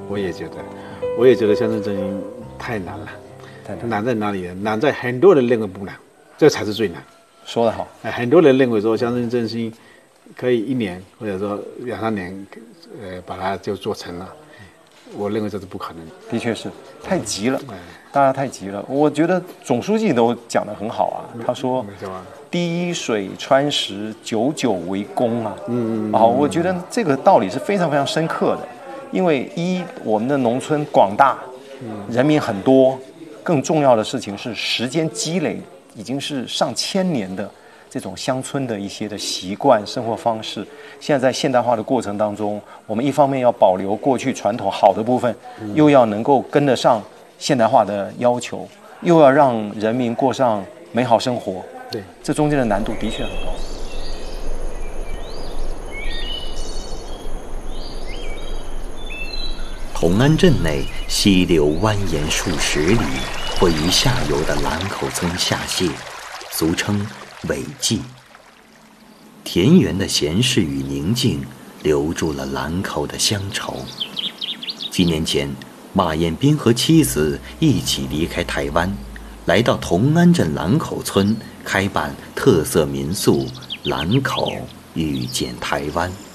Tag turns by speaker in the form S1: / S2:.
S1: 我也觉得乡村振兴太难了。难在哪里呢？难在很多人认为不难，这才是最难。
S2: 说得好。
S1: 很多人认为说乡村振兴可以1年或者说2、3年，把它就做成了。我认为这是不可能的。
S2: 的确是太急了，大家太急了。我觉得总书记都讲得很好啊，他说滴水穿石，久久为功啊。我觉得这个道理是非常非常深刻的。因为我们的农村广大，人民很多，更重要的事情是时间积累已经是上千年的这种乡村的一些的习惯生活方式，现在在现代化的过程当中，我们一方面要保留过去传统好的部分，又要能够跟得上现代化的要求，又要让人民过上美好生活。
S1: 对，
S2: 这中间的难度的确很高。
S3: 同安镇内溪流蜿蜒数十里，汇于下游的兰口村下泻，俗称尾迹。田园的闲适与宁静留住了兰口的乡愁。几年前，马彦斌和妻子一起离开台湾，来到同安镇兰口村开办特色民宿兰口遇见台湾。